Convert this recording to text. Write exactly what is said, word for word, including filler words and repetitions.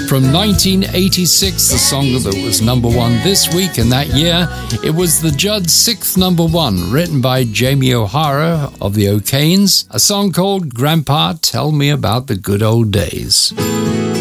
From nineteen eighty-six, the song that was number one this week and that year, it was the Judds' sixth number one, written by Jamie O'Hara of the O'Kanes, a song called Grandpa, Tell Me About the Good Old Days.